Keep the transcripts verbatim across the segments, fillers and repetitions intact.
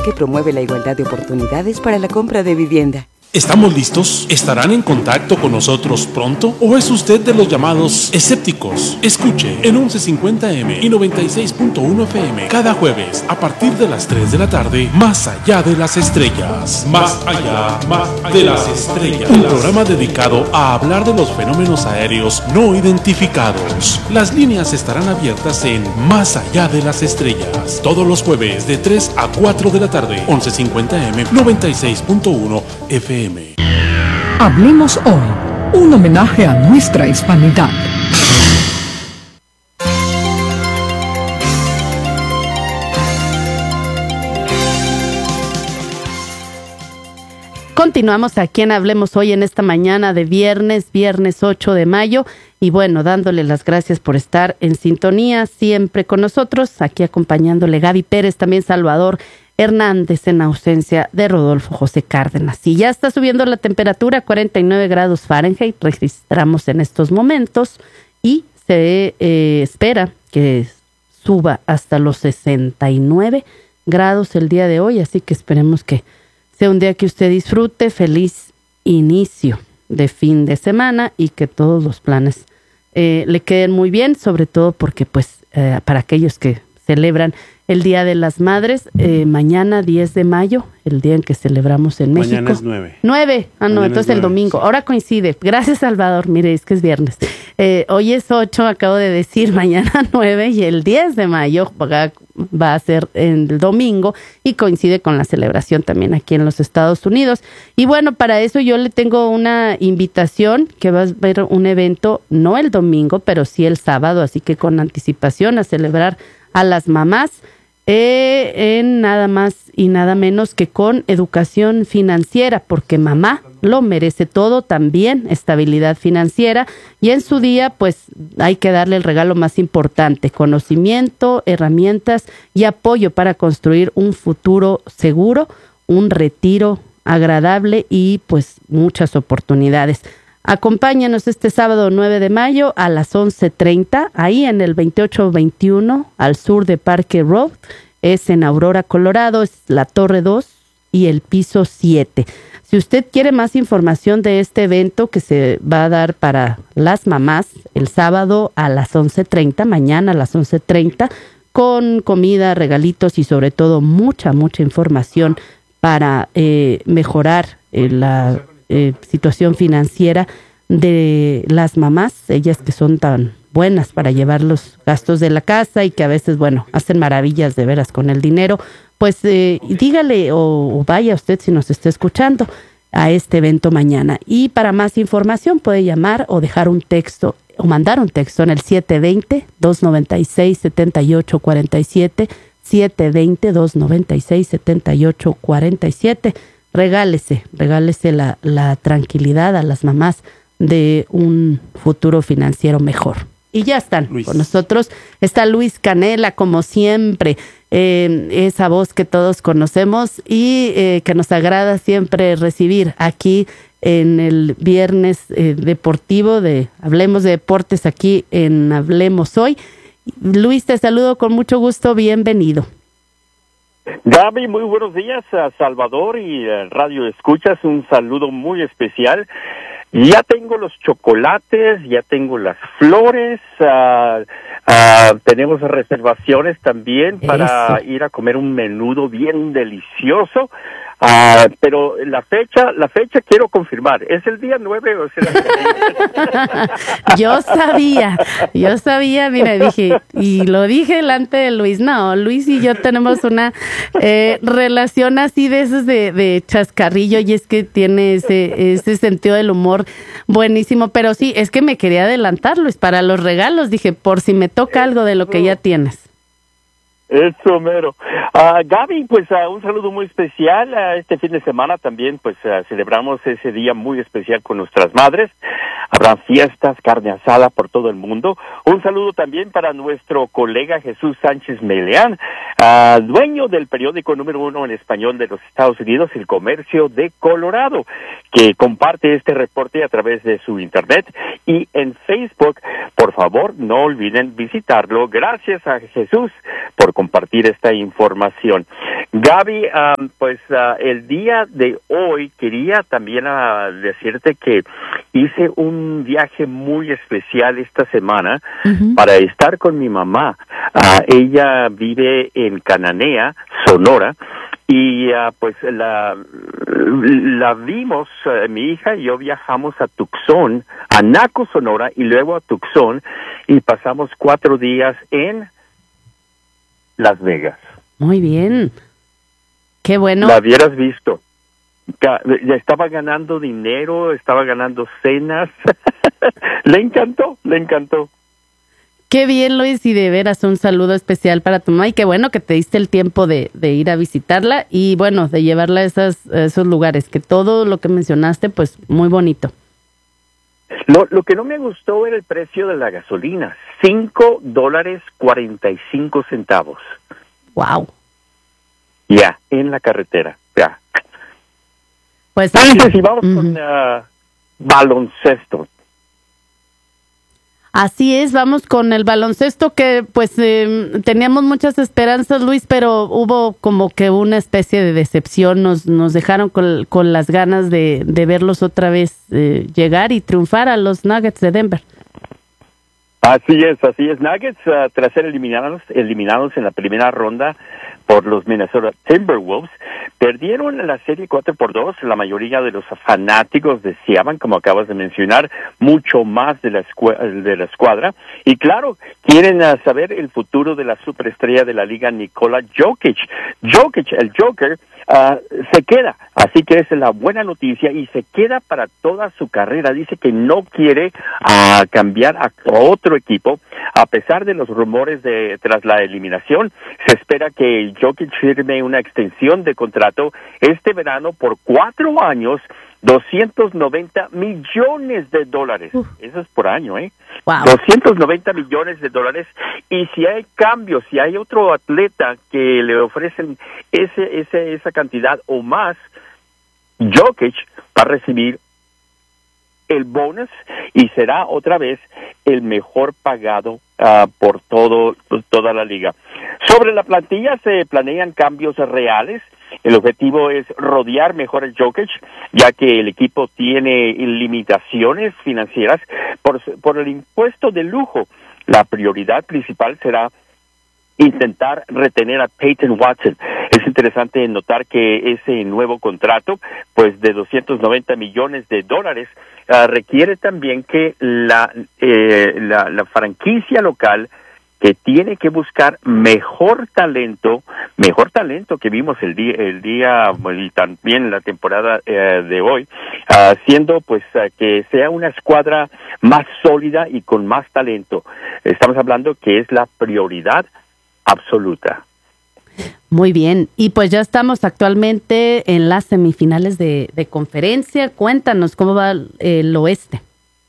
que promueve la igualdad de oportunidades para la compra de vivienda. ¿Estamos listos? ¿Estarán en contacto con nosotros pronto? ¿O es usted de los llamados escépticos? Escuche en once cincuenta eme y noventa y seis punto uno efe eme cada jueves a partir de las tres de la tarde, Más allá de las estrellas. Más allá de las estrellas. Un programa dedicado a hablar de los fenómenos aéreos no identificados. Las líneas estarán abiertas en Más allá de las estrellas. Todos los jueves de tres a cuatro de la tarde, once cincuenta eme, noventa y seis punto uno efe eme. Hablemos hoy, un homenaje a nuestra hispanidad. Continuamos aquí en Hablemos Hoy en esta mañana de viernes, viernes ocho de mayo. Y bueno, dándole las gracias por estar en sintonía siempre con nosotros, aquí acompañándole Gaby Pérez, también Salvador Hernández en ausencia de Rodolfo José Cárdenas. Y ya está subiendo la temperatura a cuarenta y nueve grados Fahrenheit, registramos en estos momentos, y se eh, espera que suba hasta los sesenta y nueve grados el día de hoy, así que esperemos que sea un día que usted disfrute. Feliz inicio de fin de semana y que todos los planes eh, le queden muy bien, sobre todo porque pues eh, para aquellos que celebran el Día de las Madres, eh, mañana diez de mayo, el día en que celebramos en México. Mañana es nueve. nueve, ah no, Mañana entonces es el nueve, domingo. sí. Ahora coincide. Gracias, Salvador. Mire, es que es viernes. Eh, hoy es ocho, acabo de decir, mañana nueve, y el diez de mayo va, va a ser el domingo y coincide con la celebración también aquí en los Estados Unidos. Y bueno, para eso yo le tengo una invitación, que va a haber un evento, no el domingo, pero sí el sábado, así que con anticipación a celebrar a las mamás. Eh, en nada más y nada menos que con educación financiera, porque mamá lo merece todo, también estabilidad financiera, y en su día pues hay que darle el regalo más importante: conocimiento, herramientas y apoyo para construir un futuro seguro, un retiro agradable y pues muchas oportunidades. Acompáñanos este sábado nueve de mayo a las once treinta, ahí en el veintiocho veintiuno, al sur de Parque Road. Es en Aurora, Colorado, es la Torre dos y el piso siete. Si usted quiere más información de este evento que se va a dar para las mamás el sábado a las once treinta, mañana a las once treinta, con comida, regalitos y sobre todo mucha, mucha información para eh, mejorar eh, la Eh, situación financiera de las mamás, ellas que son tan buenas para llevar los gastos de la casa y que a veces, bueno, hacen maravillas de veras con el dinero. Pues eh, dígale o, o vaya usted, si nos está escuchando, a este evento mañana. Y para más información puede llamar o dejar un texto o mandar un texto en el siete dos cero, dos nueve seis, siete ocho cuatro siete, siete dos cero, dos nueve seis, siete ocho cuatro siete. Regálese, regálese la, la tranquilidad a las mamás de un futuro financiero mejor. Y ya están Luis. Con nosotros. Está Luis Canela, como siempre, eh, esa voz que todos conocemos y eh, que nos agrada siempre recibir aquí en el viernes eh, deportivo de Hablemos de Deportes, aquí en Hablemos Hoy. Luis, te saludo con mucho gusto, bienvenido. Gaby, muy buenos días a Salvador y uh, Radio Escuchas, un saludo muy especial. Ya tengo los chocolates, ya tengo las flores, uh, uh, tenemos reservaciones también para Eso. ir a comer un menudo bien delicioso. Uh, pero la fecha, la fecha quiero confirmar, ¿es el día nueve o será el día? Yo sabía, yo sabía, mira, dije, y lo dije delante de Luis, no, Luis y yo tenemos una eh, relación así de esos de, de chascarrillo, y es que tiene ese, ese sentido del humor buenísimo, pero sí, es que me quería adelantar, Luis, para los regalos, dije, por si me toca algo de lo que ya tienes. Eso, mero. Uh, Gaby, pues uh, un saludo muy especial. Uh, este fin de semana también, pues uh, celebramos ese día muy especial con nuestras madres. Habrá fiestas, carne asada por todo el mundo. Un saludo también para nuestro colega Jesús Sánchez Meleán, uh, dueño del periódico número uno en español de los Estados Unidos, El Comercio de Colorado, que comparte este reporte a través de su internet y en Facebook. Por favor, no olviden visitarlo. Gracias a Jesús por compartir esta información. Gaby, um, pues uh, el día de hoy quería también uh, decirte que hice un viaje muy especial esta semana uh-huh. para estar con mi mamá. Uh, ella vive en Cananea, Sonora, y uh, pues la la vimos, uh, mi hija y yo viajamos a Tucson, a Naco, Sonora, y luego a Tucson, y pasamos cuatro días en Las Vegas. Muy bien. Qué bueno. La hubieras visto. Ya estaba ganando dinero, estaba ganando cenas. Le encantó, le encantó. Qué bien, Luis, y de veras un saludo especial para tu mamá, y qué bueno que te diste el tiempo de, de ir a visitarla y, bueno, de llevarla a, esas, a esos lugares, que todo lo que mencionaste, pues, muy bonito. Lo, lo que no me gustó era el precio de la gasolina, cinco dólares cuarenta y cinco centavos. Wow. Ya, yeah, en la carretera, ya. Yeah. Pues, entonces, si vamos uh-huh. con uh, baloncesto. Así es, vamos con el baloncesto, que pues eh, teníamos muchas esperanzas, Luis, pero hubo como que una especie de decepción, nos nos dejaron con, con las ganas de, de verlos otra vez eh, llegar y triunfar a los Nuggets de Denver. Así es, así es. Nuggets, uh, tras ser eliminados, eliminados en la primera ronda por los Minnesota Timberwolves, perdieron la serie cuatro por dos. La mayoría de los fanáticos deseaban, como acabas de mencionar, mucho más de la, escu- de la escuadra. Y claro, quieren uh, saber el futuro de la superestrella de la liga, Nikola Jokic. Jokic, el Joker, uh, se queda. Así que esa es la buena noticia, y se queda para toda su carrera. Dice que no quiere uh, cambiar a otro equipo, a pesar de los rumores de tras la eliminación. Se espera que Jokic firme una extensión de contrato este verano por cuatro años, doscientos noventa millones de dólares. Uh. Eso es por año, ¿eh? Wow. doscientos noventa millones de dólares. Y si hay cambios, si hay otro atleta que le ofrecen ese, ese, esa cantidad o más, Jokic va a recibir el bonus y será otra vez el mejor pagado uh, por todo toda la liga. Sobre la plantilla se planean cambios reales. El objetivo es rodear mejor el Jokic, ya que el equipo tiene limitaciones financieras por, por el impuesto de lujo. La prioridad principal será intentar retener a Peyton Watson. Es interesante notar que ese nuevo contrato, pues de doscientos noventa millones de dólares, uh, requiere también que la, eh, la la franquicia local, que tiene que buscar mejor talento, mejor talento que vimos el día, el día y también la temporada eh, de hoy, haciendo uh, pues uh, que sea una escuadra más sólida y con más talento. Estamos hablando que es la prioridad absoluta. Muy bien, y pues ya estamos actualmente en las semifinales de, de conferencia. Cuéntanos cómo va el, el oeste.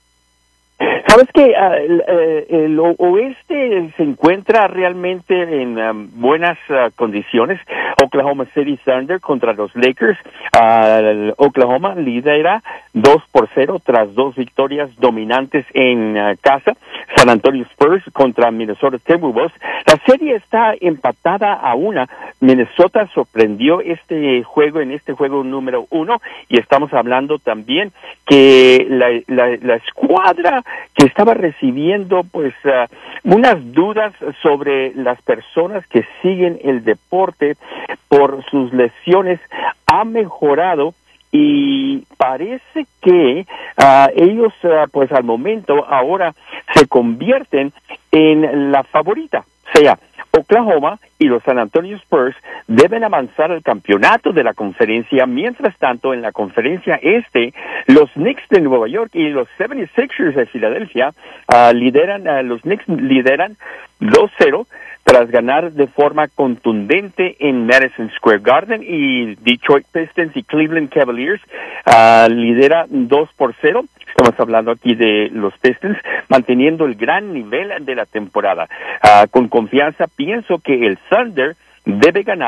Sabes que uh, el, el oeste se encuentra realmente en um, buenas uh, condiciones. Oklahoma City Thunder contra los Lakers. Uh, Oklahoma lidera dos por cero tras dos victorias dominantes en uh, casa. San Antonio Spurs contra Minnesota Timberwolves. La serie está empatada a una. Minnesota sorprendió este juego en este juego número uno, y estamos hablando también que la, la, la escuadra que estaba recibiendo pues uh, unas dudas sobre las personas que siguen el deporte por sus lesiones ha mejorado, y parece que uh, ellos uh, pues al momento ahora se convierten en la favorita. O sea, Oklahoma y los San Antonio Spurs deben avanzar al campeonato de la conferencia. Mientras tanto, en la conferencia este, los Knicks de Nueva York y los setenta y seis ers de Filadelfia uh, lideran, uh, los Knicks lideran dos cero tras ganar de forma contundente en Madison Square Garden, y Detroit Pistons y Cleveland Cavaliers uh, lidera dos por cero. Estamos hablando aquí de los Pistons, manteniendo el gran nivel de la temporada. Uh, con confianza, pienso que el Thunder debe ganar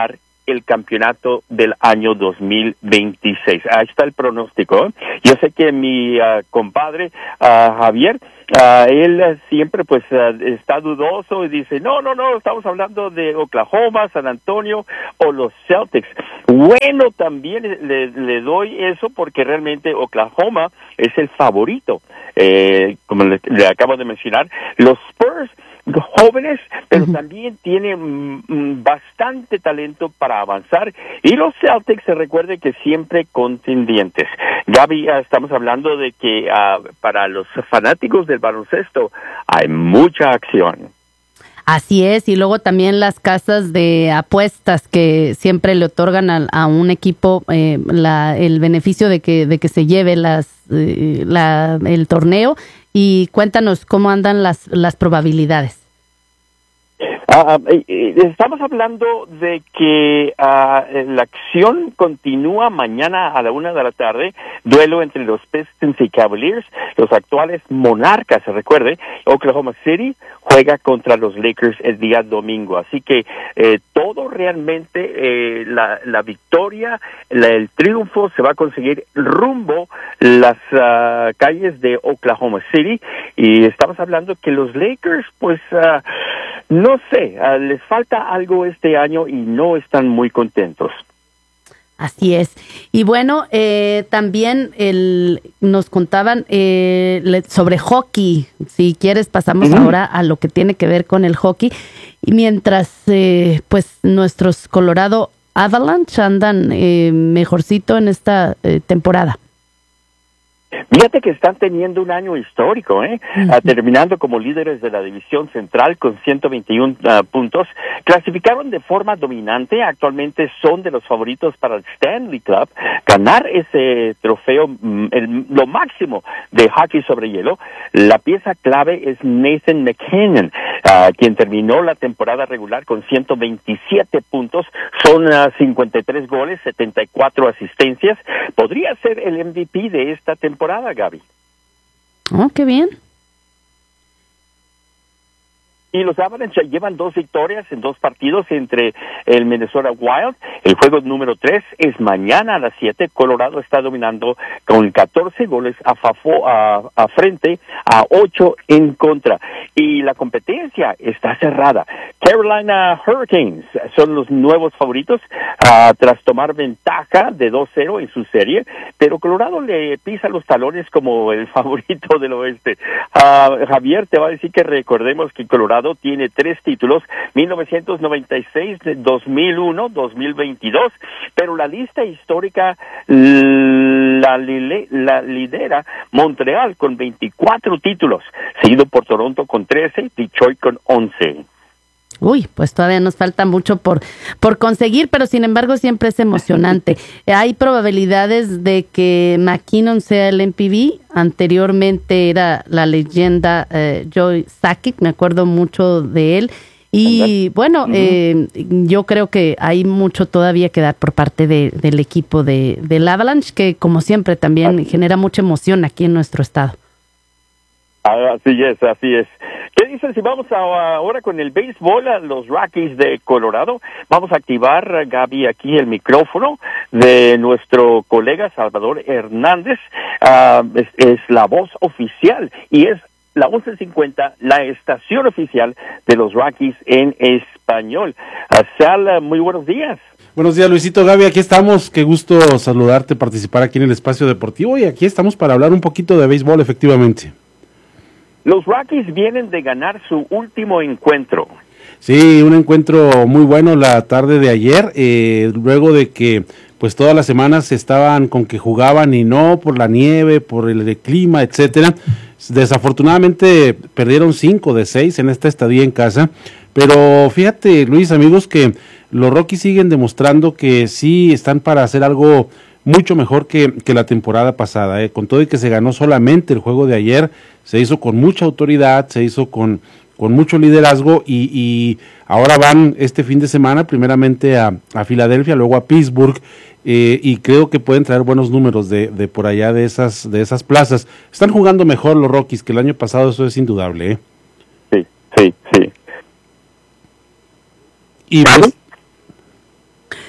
el campeonato del año dos mil veintiséis. Ahí está el pronóstico. ¿eh? Yo sé que mi uh, compadre uh, Javier, uh, él uh, siempre pues uh, está dudoso y dice, no, no, no, estamos hablando de Oklahoma, San Antonio o los Celtics. Bueno, también le, le doy eso porque realmente Oklahoma es el favorito. Eh, como le, le acabo de mencionar, los Spurs jóvenes, pero uh-huh. también tienen mm, bastante talento para avanzar, y los Celtics, se recuerde que siempre contendientes. Gaby, uh, estamos hablando de que uh, para los fanáticos del baloncesto hay mucha acción. Así es, y luego también las casas de apuestas que siempre le otorgan a, a un equipo eh, la, el beneficio de que de que se lleve las eh, la, el torneo. Y cuéntanos cómo andan las las probabilidades. Uh, estamos hablando de que uh, la acción continúa mañana a la una de la tarde, duelo entre los Pistons y Cavaliers, los actuales monarcas, se recuerde. Oklahoma City juega contra los Lakers el día domingo, así que eh, todo realmente, eh, la, la victoria, la, el triunfo se va a conseguir rumbo las uh, calles de Oklahoma City, y estamos hablando que los Lakers, pues, uh, no sé, uh, les falta algo este año y no están muy contentos. Así es. Y bueno, eh, también el, nos contaban eh, le, sobre hockey. Si quieres, pasamos uh-huh. ahora a lo que tiene que ver con el hockey. Y mientras, eh, pues, nuestros Colorado Avalanche andan eh, mejorcito en esta eh, temporada. Fíjate que están teniendo un año histórico, ¿eh? Uh-huh. Uh, terminando como líderes de la división central con ciento veintiún uh, puntos. Clasificaron de forma dominante. Actualmente son de los favoritos para el Stanley Cup. Ganar ese trofeo, mm, el, lo máximo de hockey sobre hielo. La pieza clave es Nathan MacKinnon, uh, quien terminó la temporada regular con ciento veintisiete puntos. Son uh, cincuenta y tres goles, setenta y cuatro asistencias. Podría ser el M V P de esta temporada. temporada, Gaby. Oh, qué bien. Y los Avalanche llevan dos victorias en dos partidos entre el Minnesota Wild. El juego número tres es mañana a las siete. Colorado está dominando con catorce goles a, fafo, a, a frente a ocho en contra. Y la competencia está cerrada. Carolina Hurricanes son los nuevos favoritos uh, tras tomar ventaja de dos cero en su serie, pero Colorado le pisa los talones como el favorito del oeste. Uh, Javier te va a decir que recordemos que Colorado tiene tres títulos, mil novecientos noventa y seis, dos mil uno, dos mil veintidós, pero la lista histórica la, la lidera Montreal con veinticuatro títulos, seguido por Toronto con trece, Detroit con once. Uy, pues todavía nos falta mucho por, por conseguir, pero sin embargo siempre es emocionante. Hay probabilidades de que MacKinnon sea el M V P. Anteriormente era la leyenda eh, Joe Sakic, me acuerdo mucho de él. Y bueno, uh-huh. eh, yo creo que hay mucho todavía que dar por parte de, del equipo de del Avalanche, que como siempre también genera mucha emoción aquí en nuestro estado. Así es, así es. ¿Qué dicen si vamos a, ahora con el béisbol, a los Rockies de Colorado? Vamos a activar, Gaby, aquí el micrófono de nuestro colega Salvador Hernández. Uh, es, es la voz oficial y es la once cincuenta, la estación oficial de los Rockies en español. Uh, Sal, muy buenos días. Buenos días, Luisito, Gaby, aquí estamos. Qué gusto saludarte, participar aquí en el espacio deportivo, y aquí estamos para hablar un poquito de béisbol, efectivamente. Los Rockies vienen de ganar su último encuentro. Sí, un encuentro muy bueno la tarde de ayer, eh, luego de que pues todas las semanas estaban con que jugaban y no, por la nieve, por el, el clima, etcétera. Desafortunadamente perdieron cinco de seis en esta estadía en casa, pero fíjate, Luis, amigos, que los Rockies siguen demostrando que sí están para hacer algo mucho mejor que, que la temporada pasada, eh. Con todo y que se ganó solamente el juego de ayer, se hizo con mucha autoridad, se hizo con, con mucho liderazgo, y, y ahora van este fin de semana primeramente a, a Filadelfia, luego a Pittsburgh, eh, y creo que pueden traer buenos números de, de por allá de esas, de esas plazas. Están jugando mejor los Rockies que el año pasado, eso es indudable, eh. Sí, sí, sí. Y pues,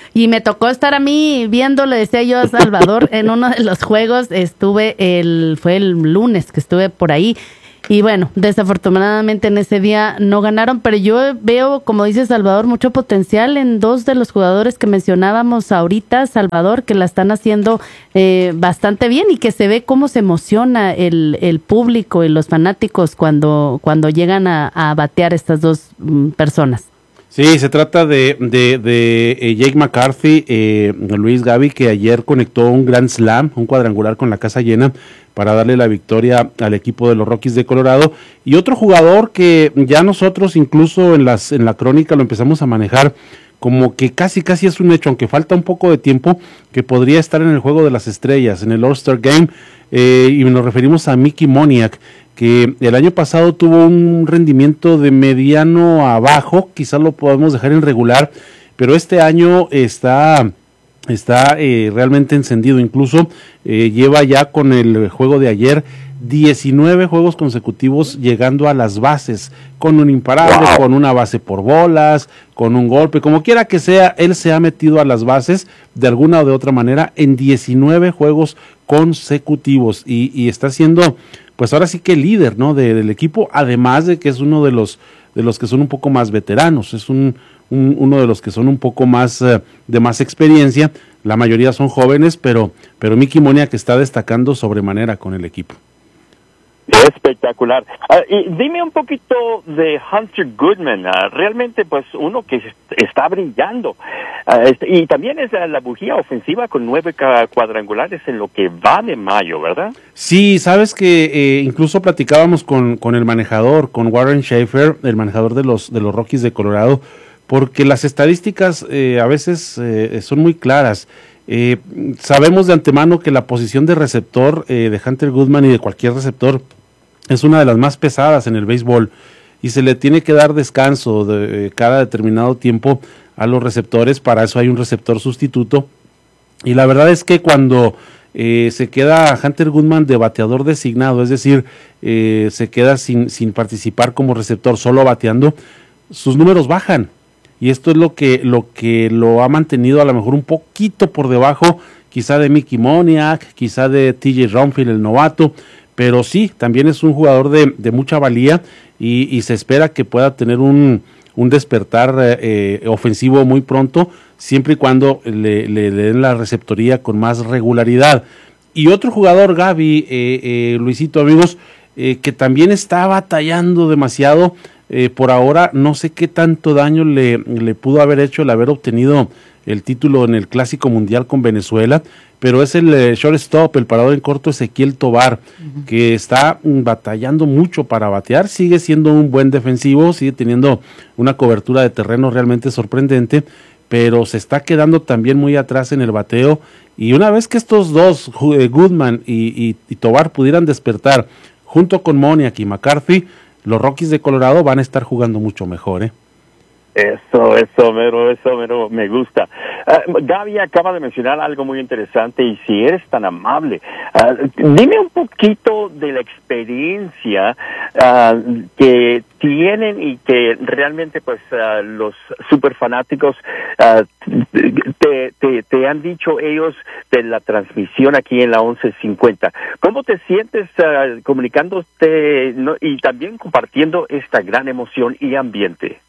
Y me tocó estar a mí viendo, le decía yo a Salvador, en uno de los juegos, estuve el, fue el lunes que estuve por ahí. Y bueno, desafortunadamente en ese día no ganaron, pero yo veo, como dice Salvador, mucho potencial en dos de los jugadores que mencionábamos ahorita, Salvador, que la están haciendo eh, bastante bien y que se ve cómo se emociona el, el público y los fanáticos cuando, cuando llegan a, a batear estas dos mm, personas. Sí, se trata de, de, de eh, Jake McCarthy, eh, Luis Gaby, que ayer conectó un Grand Slam, un cuadrangular con la casa llena para darle la victoria al equipo de los Rockies de Colorado. Y otro jugador que ya nosotros incluso en, las, en la crónica lo empezamos a manejar como que casi casi es un hecho, aunque falta un poco de tiempo, que podría estar en el Juego de las Estrellas, en el All-Star Game, eh, y nos referimos a Mickey Moniak, que el año pasado tuvo un rendimiento de mediano a bajo, quizás lo podemos dejar en regular, pero este año está, está eh, realmente encendido, incluso eh, lleva ya con el juego de ayer diecinueve juegos consecutivos llegando a las bases, con un imparable, wow. con una base por bolas, con un golpe, como quiera que sea, él se ha metido a las bases de alguna o de otra manera en diecinueve juegos consecutivos y, y está siendo, pues ahora sí que líder, ¿no? De, del equipo, además de que es uno de los de los que son un poco más veteranos, es un, un uno de los que son un poco más uh, de más experiencia, la mayoría son jóvenes, pero pero Mickey Moniak está destacando sobremanera con el equipo. Espectacular. Uh, y dime un poquito de Hunter Goodman. Uh, realmente, pues, uno que está brillando. Uh, este, y también es uh, la bujía ofensiva con nueve cuadrangulares en lo que va de mayo, ¿verdad? Sí, sabes que eh, incluso platicábamos con, con el manejador, con Warren Schaefer, el manejador de los, de los Rockies de Colorado, porque las estadísticas eh, a veces eh, son muy claras. Eh, sabemos de antemano que la posición de receptor eh, de Hunter Goodman y de cualquier receptor es una de las más pesadas en el béisbol y se le tiene que dar descanso de eh, cada determinado tiempo a los receptores, para eso hay un receptor sustituto, y la verdad es que cuando eh, se queda Hunter Goodman de bateador designado, es decir, eh, se queda sin, sin participar como receptor, solo bateando, sus números bajan, y esto es lo que, lo que lo ha mantenido a lo mejor un poquito por debajo, quizá de Mickey Moniak, quizá de T J Rumfield, el novato, pero sí, también es un jugador de, de mucha valía y, y se espera que pueda tener un, un despertar eh, ofensivo muy pronto, siempre y cuando le, le, le den la receptoría con más regularidad. Y otro jugador, Gaby, eh, eh, Luisito, amigos, eh, que también está batallando demasiado, eh, por ahora no sé qué tanto daño le, le pudo haber hecho el haber obtenido el título en el Clásico Mundial con Venezuela, pero es el eh, shortstop, el parador en corto Ezequiel Tovar, uh-huh. que está mm, batallando mucho para batear, sigue siendo un buen defensivo, sigue teniendo una cobertura de terreno realmente sorprendente, pero se está quedando también muy atrás en el bateo, y una vez que estos dos, eh, Goodman y, y, y Tovar, pudieran despertar, junto con Moniak y McCarthy, los Rockies de Colorado van a estar jugando mucho mejor, ¿eh? Eso, eso, mero, eso, mero, me gusta. Uh, Gaby acaba de mencionar algo muy interesante y si eres tan amable, uh, dime un poquito de la experiencia uh, que tienen y que realmente pues uh, los super fanáticos uh, te, te, te han dicho ellos de la transmisión aquí en la once cincuenta. ¿Cómo te sientes uh, comunicándote, ¿no? y también compartiendo esta gran emoción y ambiente?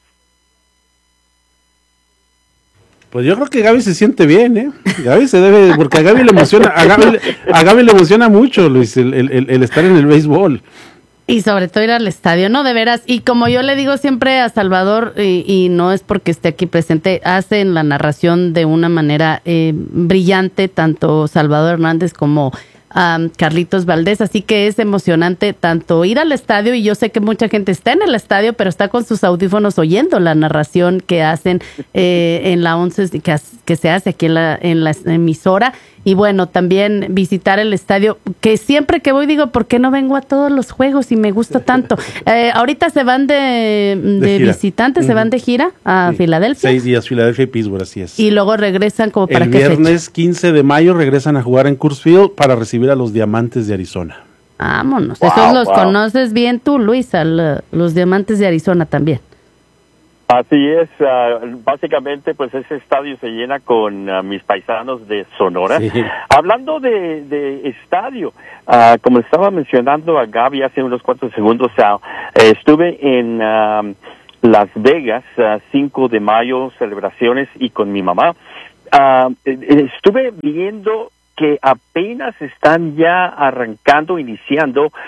Pues yo creo que Gaby se siente bien, ¿eh? Gaby se debe, porque a Gaby le emociona, a Gaby, a Gaby le emociona mucho, Luis, el, el, el estar en el béisbol. Y sobre todo ir al estadio, no, de veras. Y como yo le digo siempre a Salvador, y, y no es porque esté aquí presente, hacen la narración de una manera eh, brillante, tanto Salvador Hernández como Um, Carlitos Valdés, así que es emocionante tanto ir al estadio, y yo sé que mucha gente está en el estadio, pero está con sus audífonos oyendo la narración que hacen eh, en la once, que, que se hace aquí en la, en la emisora, y bueno, también visitar el estadio, que siempre que voy digo, ¿por qué no vengo a todos los juegos? Y me gusta tanto. Eh, ahorita se van de, de, de visitantes, uh-huh. se van de gira a sí. Filadelfia. Seis días, Filadelfia y Pittsburgh, así es. Y luego regresan como para el qué fecha. El viernes quince de mayo regresan a jugar en Coors Field para recibir a los Diamantes de Arizona. Vámonos. Wow, Esos los wow. conoces bien tú, Luis, al, los Diamantes de Arizona también. Así es, uh, básicamente pues ese estadio se llena con uh, mis paisanos de Sonora. Sí. Hablando de, de estadio, uh, como estaba mencionando a Gaby hace unos cuantos segundos, uh, estuve en uh, Las Vegas, uh, cinco de mayo, celebraciones, y con mi mamá. Uh, estuve viendo que apenas están ya arrancando, iniciando uh,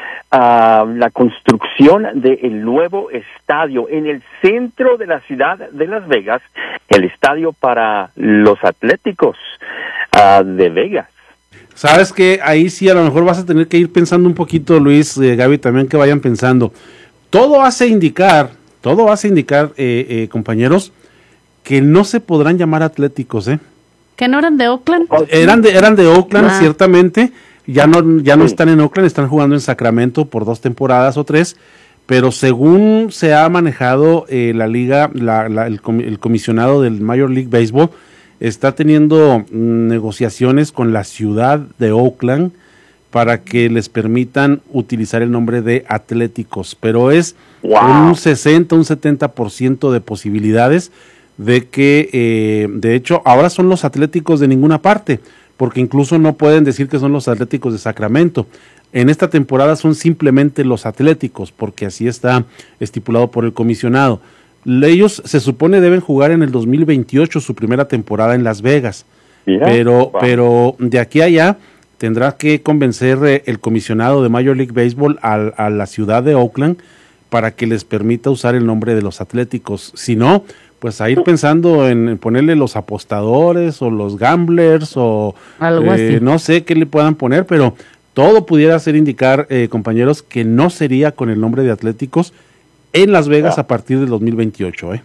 la construcción del nuevo estadio en el centro de la ciudad de Las Vegas, el estadio para los Atléticos uh, de Vegas. Sabes que ahí sí a lo mejor vas a tener que ir pensando un poquito, Luis, eh, Gaby, también que vayan pensando. Todo hace indicar, todo hace indicar, eh, eh, compañeros, que no se podrán llamar Atléticos, ¿eh? ¿Que no eran de Oakland? Eran de, eran de Oakland, ah. ciertamente. Ya no, ya no sí. están en Oakland, están jugando en Sacramento por dos temporadas o tres. Pero según se ha manejado eh, la liga, la, la, el, com, el comisionado del Major League Baseball está teniendo mm, negociaciones con la ciudad de Oakland para que les permitan utilizar el nombre de Atléticos. Pero es wow. un sesenta, un setenta por ciento de posibilidades de que, eh, de hecho, ahora son los Atléticos de ninguna parte, porque incluso no pueden decir que son los Atléticos de Sacramento. En esta temporada son simplemente los Atléticos, porque así está estipulado por el comisionado. Ellos se supone deben jugar en el dos mil veintiocho su primera temporada en Las Vegas, yeah. pero, wow. pero de aquí a allá tendrá que convencer eh, el comisionado de Major League Baseball a, a la ciudad de Oakland para que les permita usar el nombre de los Atléticos. Si no, pues a ir pensando en ponerle los apostadores o los gamblers o algo eh, así. No sé qué le puedan poner, pero todo pudiera hacer indicar, eh, compañeros, que no sería con el nombre de Atléticos en Las Vegas ah. a partir del dos mil veintiocho. ¿eh?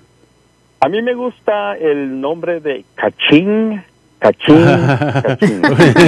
A mí me gusta el nombre de Cachín. Cachín, cachín.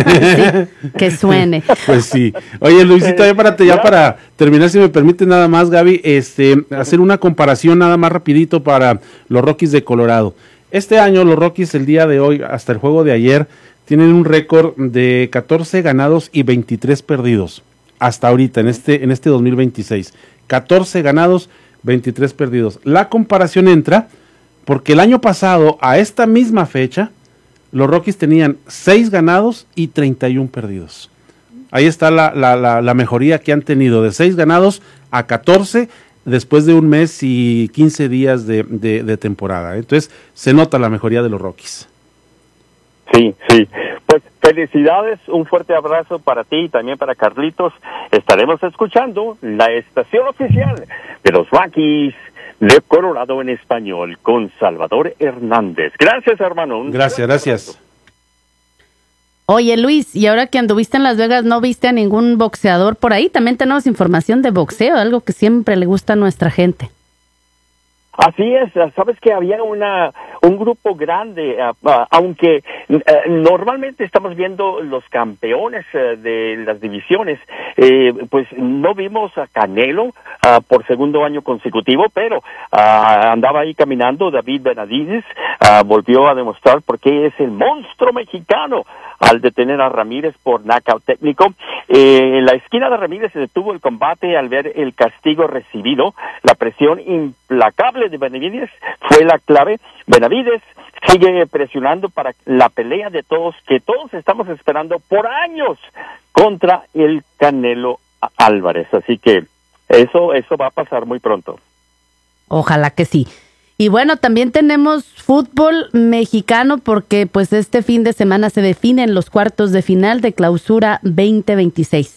Sí, que suene. Pues sí. Oye, Luisito, ya para, ya para terminar, si me permite nada más, Gaby, este, hacer una comparación nada más rapidito para los Rockies de Colorado. Este año los Rockies, el día de hoy, hasta el juego de ayer, tienen un récord de catorce ganados y veintitrés perdidos. Hasta ahorita, en este, en este dos mil veintiséis. catorce ganados, veintitrés perdidos. La comparación entra porque el año pasado, a esta misma fecha, los Rockies tenían seis ganados y treinta y uno perdidos. Ahí está la, la, la, la mejoría que han tenido, de seis ganados a catorce después de un mes y quince días de, de, de temporada. Entonces, se nota la mejoría de los Rockies. Sí, sí. Pues felicidades, un fuerte abrazo para ti y también para Carlitos. Estaremos escuchando la estación oficial de los Rockies de Colorado en español con Salvador Hernández. Gracias, hermano. Un gracias, gracias. Oye, Luis, y ahora que anduviste en Las Vegas, ¿no viste a ningún boxeador por ahí? También tenemos información de boxeo, algo que siempre le gusta a nuestra gente. Así es, sabes que había una un grupo grande, uh, uh, aunque uh, normalmente estamos viendo los campeones uh, de las divisiones, eh, pues no vimos a Canelo uh, por segundo año consecutivo, pero uh, andaba ahí caminando David Benavidez, uh, volvió a demostrar por qué es el monstruo mexicano al detener a Ramírez por knockout técnico. Eh, en la esquina de Ramírez se detuvo el combate al ver el castigo recibido. La presión implacable de Benavidez fue la clave. Benavidez sigue presionando para la pelea de todos, que todos estamos esperando por años, contra el Canelo Álvarez. Así que eso, eso va a pasar muy pronto. Ojalá que sí. Y bueno, también tenemos fútbol mexicano porque pues este fin de semana se definen los cuartos de final de Clausura veinte veintiséis.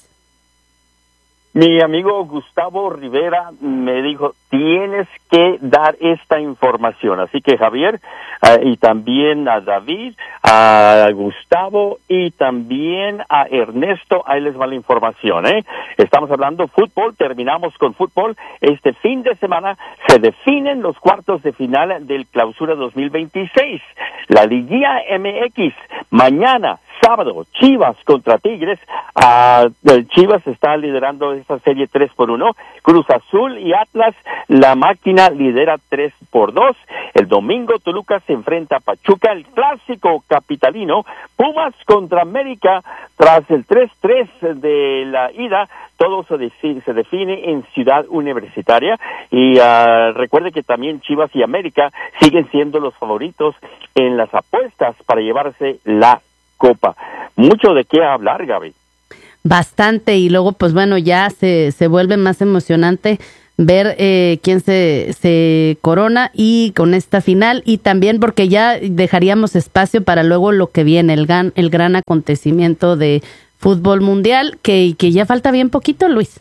Mi amigo Gustavo Rivera me dijo, tienes que dar esta información. Así que Javier, uh, y también a David, a Gustavo y también a Ernesto, ahí les va la información, ¿eh? Estamos hablando fútbol, terminamos con fútbol. Este fin de semana se definen los cuartos de final del Clausura dos mil veintiséis. La Liguilla M X, mañana, sábado, Chivas contra Tigres. Uh, Chivas está liderando esta serie tres por uno. Cruz Azul y Atlas, la máquina lidera tres por dos. El domingo, Toluca se enfrenta a Pachuca, el clásico capitalino. Pumas contra América, tras el tres tres de la ida, todo se, de- se define en Ciudad Universitaria. Y uh, recuerde que también Chivas y América siguen siendo los favoritos en las apuestas para llevarse la Copa. Mucho de qué hablar, Gaby. Bastante, y luego pues bueno, ya se, se vuelve más emocionante ver eh, quién se, se corona y con esta final, y también porque ya dejaríamos espacio para luego lo que viene, el gran, el gran acontecimiento de fútbol mundial, que, que ya falta bien poquito, Luis.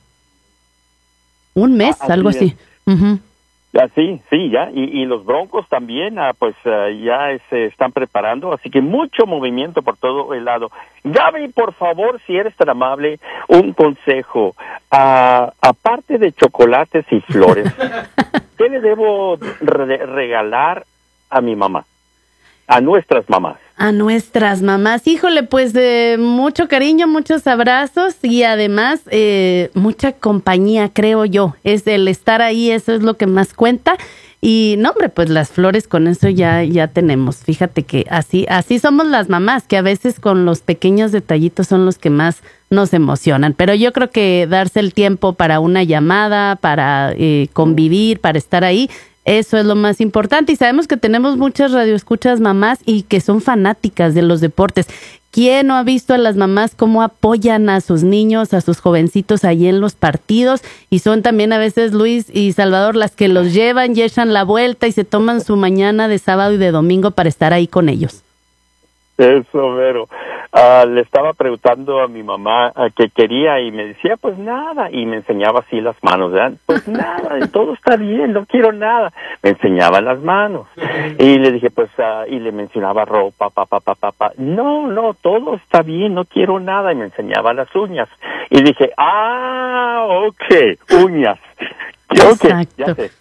Un mes, Ah, así algo así. Ujú. Ah, sí, sí, ya, y, y los Broncos también, ah, pues ah, ya se están preparando, así que mucho movimiento por todo el lado. Gaby, por favor, si eres tan amable, un consejo. Ah, aparte de chocolates y flores, ¿qué le debo re- regalar a mi mamá? A nuestras mamás. A nuestras mamás, híjole, pues de mucho cariño, muchos abrazos y además eh, mucha compañía, creo yo. Es el estar ahí, eso es lo que más cuenta. Y no, hombre, pues las flores con eso ya, ya tenemos. Fíjate que así, así somos las mamás, que a veces con los pequeños detallitos son los que más nos emocionan. Pero yo creo que darse el tiempo para una llamada, para eh, convivir, para estar ahí, eso es lo más importante. Y sabemos que tenemos muchas radioescuchas mamás y que son fanáticas de los deportes. ¿Quién no ha visto a las mamás cómo apoyan a sus niños, a sus jovencitos ahí en los partidos? Y son también a veces Luis y Salvador las que los llevan y echan la vuelta y se toman su mañana de sábado y de domingo para estar ahí con ellos. Eso, Vero. Uh, le estaba preguntando a mi mamá uh, qué quería y me decía, pues nada, y me enseñaba así las manos, ¿verdad? Pues nada, todo está bien, no quiero nada. Me enseñaba las manos. Y le dije, pues, uh, y le mencionaba ropa, papá, papá, papá. No, no, todo está bien, no quiero nada. Y me enseñaba las uñas. Y dije, ah, ok, uñas. Ok, ya sé.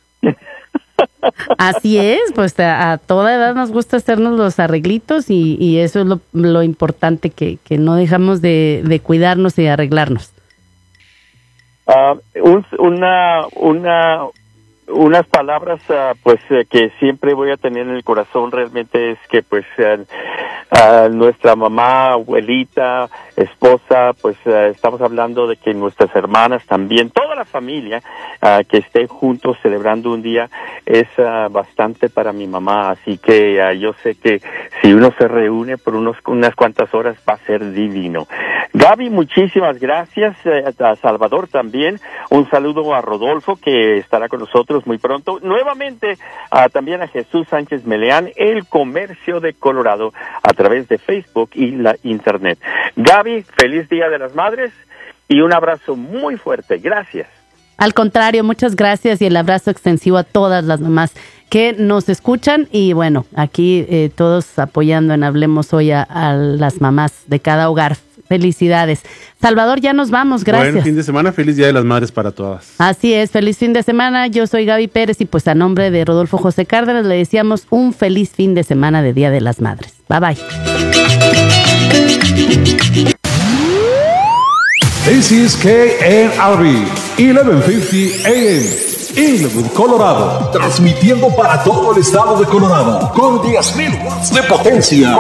Así es, pues a, a toda edad nos gusta hacernos los arreglitos y, y eso es lo, lo importante, que, que no dejamos de, de cuidarnos y de arreglarnos. Uh, un, una, una, unas palabras, uh, pues, uh, que siempre voy a tener en el corazón realmente es que, pues, uh, uh, nuestra mamá, abuelita, esposa, pues, uh, estamos hablando de que nuestras hermanas también, toda la familia, uh, que esté juntos celebrando un día es uh, bastante para mi mamá, así que uh, yo sé que si uno se reúne por unos unas cuantas horas va a ser divino. Gaby, muchísimas gracias, eh, a Salvador también, un saludo a Rodolfo que estará con nosotros muy pronto, nuevamente uh, también a Jesús Sánchez Meleán, El Comercio de Colorado, a través de Facebook y la internet. Gaby, feliz Día de las Madres y un abrazo muy fuerte, gracias. Al contrario, muchas gracias y el abrazo extensivo a todas las mamás que nos escuchan y bueno, aquí eh, todos apoyando en Hablemos Hoy a, a las mamás de cada hogar. Felicidades. Salvador, ya nos vamos, gracias. Buen fin de semana, feliz Día de las Madres para todas. Así es, feliz fin de semana. Yo soy Gaby Pérez y pues a nombre de Rodolfo José Cárdenas le decíamos un feliz fin de semana de Día de las Madres. Bye bye. This is K N R B, eleven fifty A M, Inglewood, Colorado. Transmitiendo para todo el estado de Colorado con diez mil watts de potencia.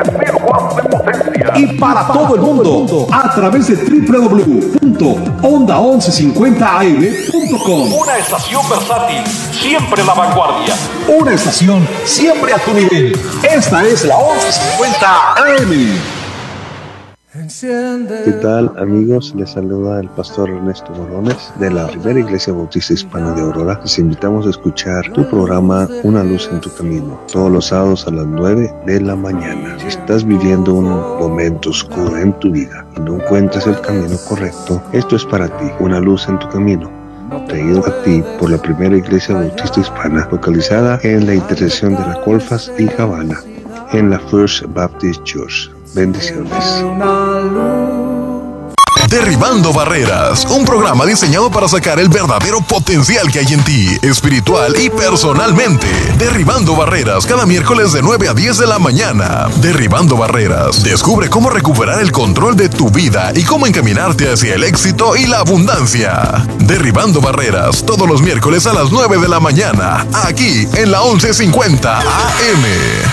Y para todo el mundo a través de doble u doble u doble u punto onda once cincuenta a m punto com. Una estación versátil, siempre a la vanguardia. Una estación siempre a tu nivel. Esta es la once cincuenta A M. ¿Qué tal, amigos? Les saluda el pastor Ernesto Morones de la Primera Iglesia Bautista Hispana de Aurora. Les invitamos a escuchar tu programa Una Luz en tu Camino, todos los sábados a las nueve de la mañana. Si estás viviendo un momento oscuro en tu vida y no encuentras el camino correcto, esto es para ti, Una Luz en tu Camino, traído a ti por la Primera Iglesia Bautista Hispana, localizada en la intersección de la Colfax y Havana, en la First Baptist Church. Bendiciones. Derribando Barreras, un programa diseñado para sacar el verdadero potencial que hay en ti, espiritual y personalmente. Derribando Barreras, cada miércoles de nueve a diez de la mañana. Derribando Barreras, descubre cómo recuperar el control de tu vida y cómo encaminarte hacia el éxito y la abundancia. Derribando Barreras, todos los miércoles a las nueve de la mañana, aquí en la once cincuenta A M.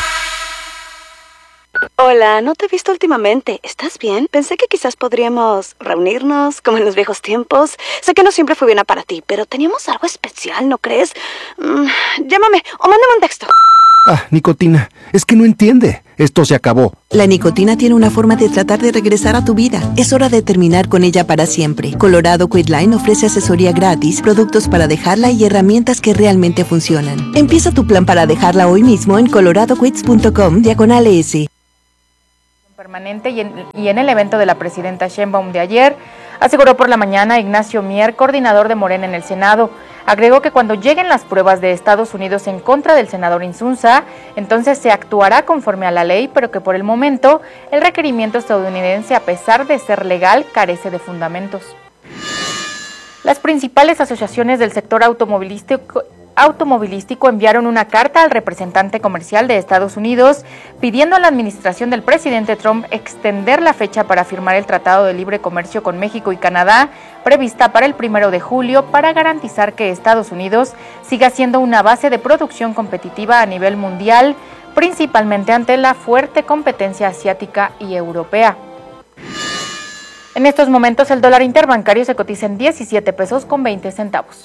Hola, no te he visto últimamente. ¿Estás bien? Pensé que quizás podríamos reunirnos como en los viejos tiempos. Sé que no siempre fue buena para ti, pero teníamos algo especial, ¿no crees? Mm, llámame o mándame un texto. Ah, nicotina. Es que no entiende. Esto se acabó. La nicotina tiene una forma de tratar de regresar a tu vida. Es hora de terminar con ella para siempre. Colorado Quitline ofrece asesoría gratis, productos para dejarla y herramientas que realmente funcionan. Empieza tu plan para dejarla hoy mismo en colorado quits punto com diagonal S. Permanente y en, y en el evento de la presidenta Sheinbaum de ayer, aseguró por la mañana Ignacio Mier, coordinador de Morena en el Senado. Agregó que cuando lleguen las pruebas de Estados Unidos en contra del senador Insunza, entonces se actuará conforme a la ley, pero que por el momento el requerimiento estadounidense, a pesar de ser legal, carece de fundamentos. Las principales asociaciones del sector automovilístico automovilístico enviaron una carta al representante comercial de Estados Unidos pidiendo a la administración del presidente Trump extender la fecha para firmar el Tratado de Libre Comercio con México y Canadá, prevista para el primero de julio, para garantizar que Estados Unidos siga siendo una base de producción competitiva a nivel mundial, principalmente ante la fuerte competencia asiática y europea. En estos momentos el dólar interbancario se cotiza en diecisiete pesos con veinte centavos.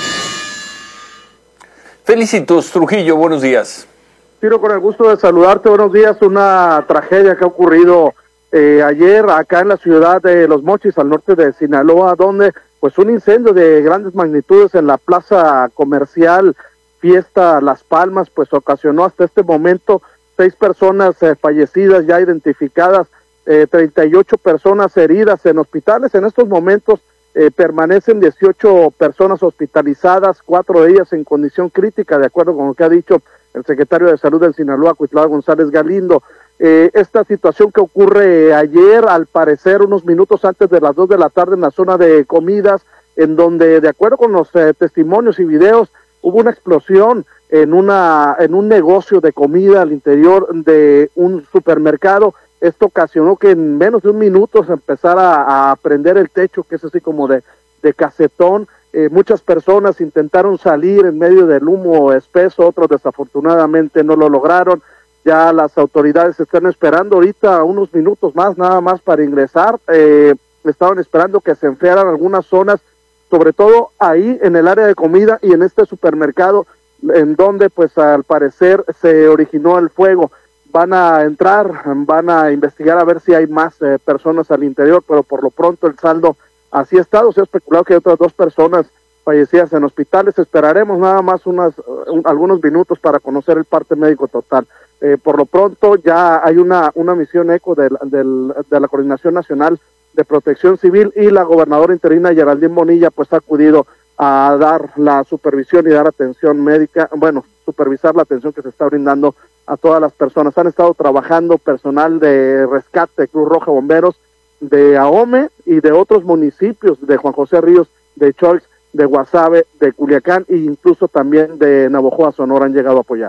Felicitos, Trujillo, buenos días. Tiro, con el gusto de saludarte, buenos días. Una tragedia que ha ocurrido eh, ayer acá en la ciudad de Los Mochis, al norte de Sinaloa, donde pues un incendio de grandes magnitudes en la plaza comercial Fiesta Las Palmas, pues ocasionó hasta este momento seis personas eh, fallecidas ya identificadas, eh, treinta y ocho personas heridas en hospitales. En estos momentos Eh, permanecen dieciocho personas hospitalizadas, cuatro de ellas en condición crítica, de acuerdo con lo que ha dicho el secretario de Salud del Sinaloa, Cuitlao González Galindo. Eh, esta situación que ocurre ayer, al parecer unos minutos antes de las dos de la tarde en la zona de comidas, en donde, de acuerdo con los eh, testimonios y videos, hubo una explosión en una en un negocio de comida al interior de un supermercado. Esto ocasionó que en menos de un minuto se empezara a prender el techo, que es así como de, de casetón. Eh, muchas personas intentaron salir en medio del humo espeso, otros desafortunadamente no lo lograron. Ya las autoridades están esperando ahorita unos minutos más, nada más para ingresar. Eh, estaban esperando que se enfriaran algunas zonas, sobre todo ahí en el área de comida y en este supermercado, en donde pues al parecer se originó el fuego. Van a entrar, van a investigar a ver si hay más eh, personas al interior, pero por lo pronto el saldo así ha estado. Se ha especulado que hay otras dos personas fallecidas en hospitales. Esperaremos nada más unas, un, algunos minutos para conocer el parte médico total. Eh, por lo pronto ya hay una, una misión ECO del, del, de la Coordinación Nacional de Protección Civil, y la gobernadora interina Geraldine Bonilla pues ha acudido a dar la supervisión y dar atención médica, bueno, supervisar la atención que se está brindando a todas las personas. Han estado trabajando personal de rescate, Cruz Roja, bomberos de Ahome y de otros municipios, de Juan José Ríos, de Choix, de Guasave, de Culiacán e incluso también de Navojoa, Sonora, han llegado a apoyar.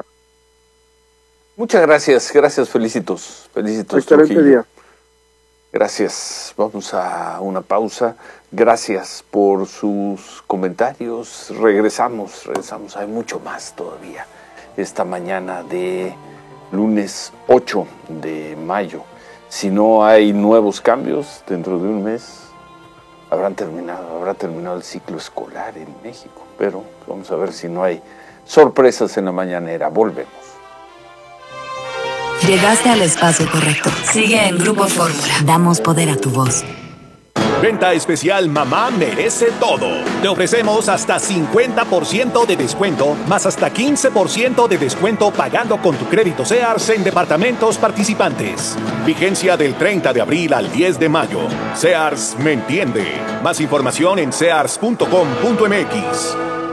Muchas gracias, gracias, felicitos, felicitos. Excelente Trujillo. día. Gracias, vamos a una pausa. Gracias por sus comentarios. Regresamos, regresamos, hay mucho más todavía. Esta mañana de lunes ocho de mayo. Si no hay nuevos cambios dentro de un mes, habrán terminado, habrá terminado el ciclo escolar en México. Pero vamos a ver si no hay sorpresas en la mañanera. Volvemos. Llegaste al espacio correcto. Sigue en Grupo Fórmula. Damos poder a tu voz. Venta especial Mamá Merece Todo. Te ofrecemos hasta cincuenta por ciento de descuento, más hasta quince por ciento de descuento pagando con tu crédito Sears en departamentos participantes. Vigencia del treinta de abril al diez de mayo. Sears me entiende. Más información en sears punto com punto m x.